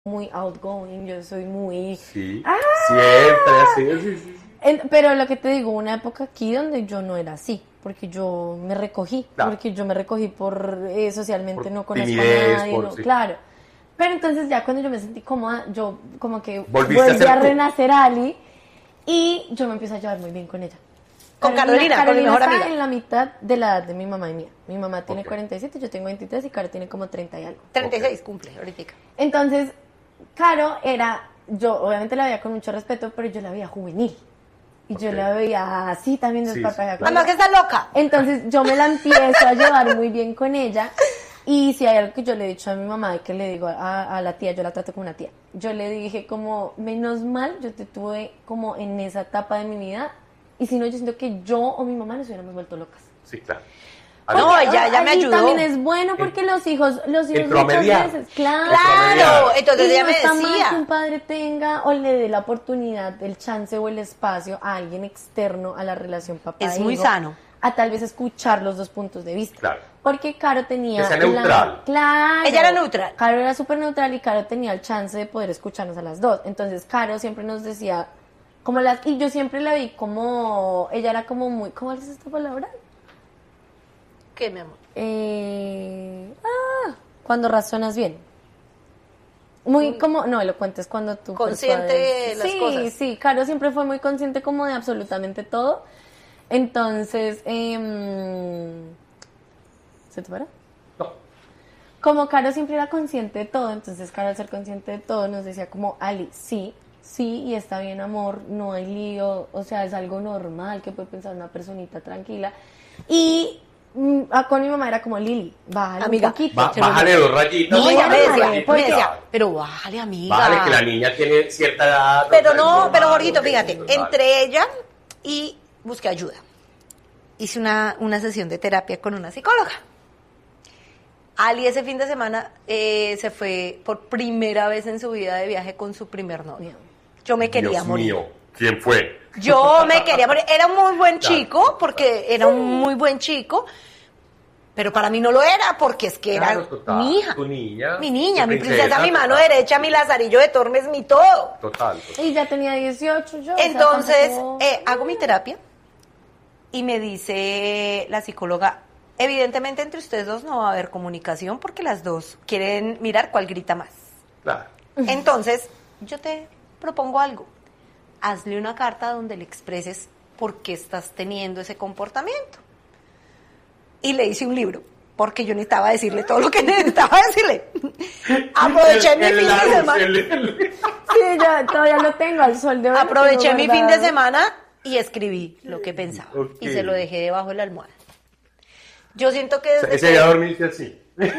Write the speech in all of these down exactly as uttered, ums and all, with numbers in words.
muy outgoing, yo soy muy... Sí, ¡Ah! siempre así, sí, sí, sí. En- pero lo que te digo, una época aquí donde yo no era así, porque yo me recogí, Claro. porque yo me recogí por eh, socialmente Por no conozco timidez, a nadie, por- no, sí. claro. Pero entonces ya cuando yo me sentí cómoda, yo como que Volviste a volví ser a tú. renacer Ali y yo me empiezo a llevar muy bien con ella. Con Carolina, con mi mejor está amiga. en la mitad de la edad de mi mamá y mía. Mi mamá tiene Ok. cuarenta y siete, yo tengo veintitrés y Caro tiene como treinta y algo. treinta y seis cumple ahorita. Entonces, Caro era, yo obviamente la veía con mucho respeto, pero yo la veía juvenil. Y yo Ok. la veía así también Sí, desparpajada. sí. con Además que ella. está loca. Entonces yo me la empiezo a llevar muy bien con ella. Y si hay algo que yo le he dicho a mi mamá y que le digo a, a la tía, yo la trato como una tía. Yo le dije como, menos mal, yo te tuve como en esa etapa de mi vida. Y si no, yo siento que yo o mi mamá nos hubiéramos vuelto locas. Sí, claro. No, Porque, ella- ella me allí ayudó. también es bueno porque los hijos, los hijos Entró a muchas mediar. veces, claro. Claro, entonces Y ella no me está mal decía. que un padre tenga o le dé la oportunidad, el chance o el espacio a alguien externo a la relación papá Es muy hijo, sano. a tal vez escuchar los dos puntos de vista. Claro. Porque Caro tenía... Que sea la- neutral. claro. Ella era neutral. Caro era súper neutral y Caro tenía el chance de poder escucharnos a las dos. Entonces Caro siempre nos decía, como las... Y yo siempre la vi como... Ella era como muy... ¿Cómo es esta palabra? ¿Qué, mi amor? Eh, ah, cuando razonas bien. Muy como, no, elocuente es cuando tú Consciente persuades. de las sí, cosas. Sí, sí, Caro siempre fue muy consciente como de absolutamente todo. Entonces, em, ¿se te para? No. Como Caro siempre era consciente de todo, entonces Caro al ser consciente de todo nos decía como, Ali, sí, sí, y está bien amor, no hay lío, o sea, es algo normal que puede pensar una personita tranquila. Y mm, ah, con mi mamá era como, Lili, bájale Amiga, un poquito. Ba- bájale dos rayitas. No, Muy ella me amable, decía, me porque- decía, pero bájale, amiga. Vale, que la niña tiene cierta edad. Pero es no, normal, pero Jorgito, ok, fíjate, es normal. entre ella y busqué ayuda. Hice una, una sesión de terapia con una psicóloga. Ali ese fin de semana eh, se fue por primera vez en su vida de viaje con su primer novio. Yo me quería Dios morir. mío, ¿quién fue? Yo me quería morir. Era un muy buen Claro, chico, porque era un muy buen chico, pero para mí no lo era, porque es que era Claro, total, mi hija. tu niña, Mi niña, tu mi princesa, princesa, mi mano total. derecha, mi lazarillo de Tormes, mi todo. Total, total. Y ya tenía dieciocho yo. o sea, Entonces, tampoco- eh, hago mi terapia y me dice la psicóloga, evidentemente entre ustedes dos no va a haber comunicación porque las dos quieren mirar cuál grita más. Claro. Entonces, yo te propongo algo. Hazle una carta donde le expreses por qué estás teniendo ese comportamiento. Y le hice un libro, porque yo necesitaba decirle todo lo que necesitaba decirle. Aproveché El- mi el fin de Larus, semana. el- el- Sí, yo todavía lo tengo al sol de hoy. lo Aproveché tengo mi fin de guardado. semana y escribí lo que pensaba. Ok. Y se lo dejé debajo de la almohada. Yo siento que desde Ese que- día dormiste así.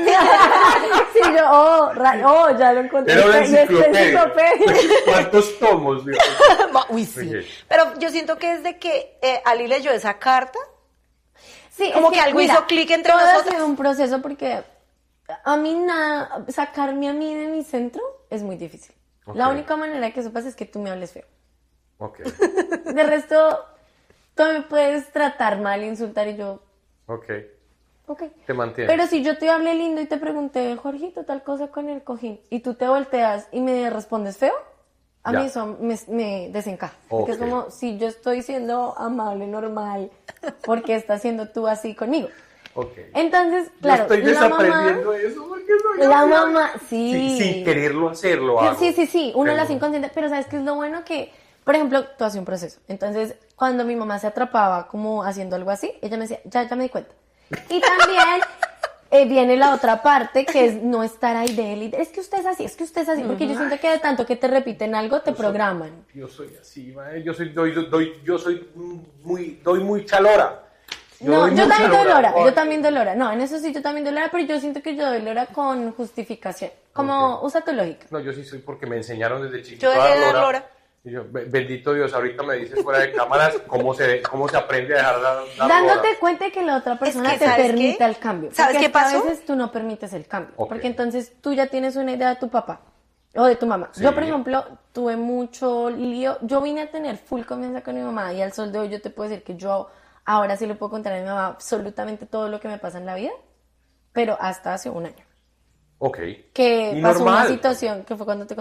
Sí, yo, oh, ra- oh, ya lo encontré. Era una Y esta enciclopedia. enciclopedia. ¿Cuántos tomos? Dios? Uy, sí. Ok. Pero yo siento que desde que eh, Ali leyó esa carta, Sí, Como es que algo hizo clic entre todo nosotras. ha sido un proceso porque a mí nada, sacarme a mí de mi centro es muy difícil. Ok. La única manera que eso pase es que tú me hables feo. Ok, De resto, tú me puedes tratar mal, insultar y yo, ok. ok. Te mantienes. Pero si yo te hablé lindo y te pregunté, Jorgito, tal cosa con el cojín, y tú te volteas y me respondes feo, a Ya. mí eso me, me desencaja. Porque es Ok. como, si yo estoy siendo amable, normal, ¿por qué estás siendo tú así conmigo? Ok. Entonces, claro, Yo estoy la mamá, desaprendiendo eso porque soy la así. mamá, sí. Sí, sin quererlo hacerlo Sí, hago. Sí, sí, sí, uno Pero- lo hace inconsciente, pero ¿sabes qué es lo bueno? Que, por ejemplo, tú haces un proceso. Entonces, cuando mi mamá se atrapaba como haciendo algo así, ella me decía, ya, ya me di cuenta. Y también eh, viene la otra parte, que es no estar ahí de él. y, Es que usted es así, es que usted es así, porque yo siento que de tanto que te repiten algo, te programan. Yo soy así, mae. Yo soy, doy, doy, yo soy muy, doy muy chalora. No, doy yo mucha también doy lora. lora, yo también doy lora. No, en eso sí yo también doy lora, pero yo siento que yo doy lora con justificación. Como, Ok. usa tu lógica. No, yo sí soy porque me enseñaron desde chiquito Yo a dejé de dar dar lora. lora. Y yo, be- bendito Dios, ahorita me dices fuera de cámaras cómo se, cómo se aprende a dejar de dar, dar Dándote lora. cuenta de que la otra persona que, te ¿sabes permita qué? el cambio. ¿Sabes Porque qué hasta pasó? A veces tú no permites el cambio. Ok. Porque entonces tú ya tienes una idea de tu papá o de tu mamá. Sí. Yo, por ejemplo, tuve mucho lío. Yo vine a tener full confianza con mi mamá y al sol de hoy yo te puedo decir que yo ahora sí le puedo contar a mi mamá absolutamente todo lo que me pasa en la vida, pero hasta hace un año. Ok. que Y pasó una normal. situación que fue cuando te